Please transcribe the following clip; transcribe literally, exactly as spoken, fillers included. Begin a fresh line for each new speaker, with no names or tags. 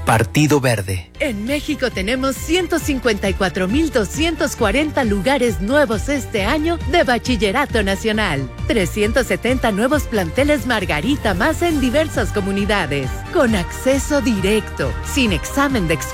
Partido Verde.
En México tenemos ciento cincuenta y cuatro mil doscientos cuarenta lugares nuevos este año de Bachillerato Nacional. trescientos setenta nuevos planteles Margarita más en diversas comunidades. Con acceso directo, sin examen de